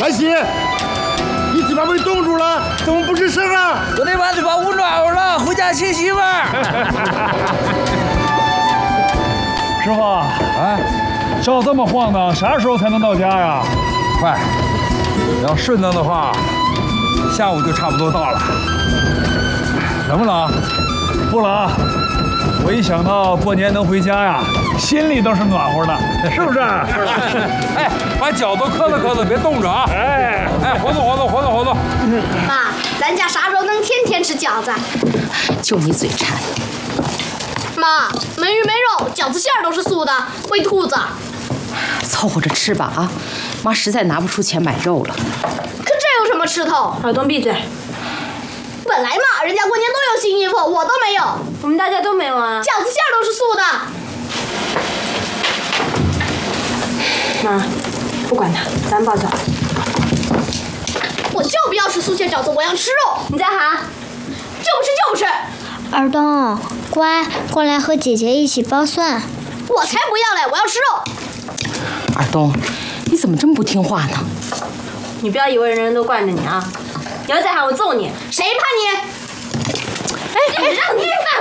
兰心，你嘴巴被冻住了，怎么不吱声啊？ 我得把嘴巴捂暖和了，回家亲媳妇儿。 师傅，哎，照这么晃荡，啥时候才能到家呀？ 快，要顺当的话，下午就差不多到了。冷不冷？ 不冷。我一想到过年能回家呀，心里都是暖和的，是不是？ 哎，把脚都磕了磕了，别冻着啊！哎，活动活动活动活动。 妈，咱家啥时候能天天吃饺子？ 就你嘴馋。 妈，没鱼没肉，饺子馅儿都是素的，会兔子。 凑合着吃吧啊！妈实在拿不出钱买肉了。 可这有什么吃头？ 耳东闭嘴！ 本来嘛，人家过年都有新衣服，我都没有。 我们大家都没有啊。 饺子馅儿都是素的。 妈，不管他，咱包饺子。 我就不要吃素馅饺子，我要吃肉。 你再喊。 就不吃就不吃。 耳东，乖，过来和姐姐一起剥蒜。 我才不要嘞！我要吃肉。 耳东，你怎么这么不听话呢？ 你不要以为人人都惯着你啊！你要再喊我揍你！ 谁怕你？ 哎，让你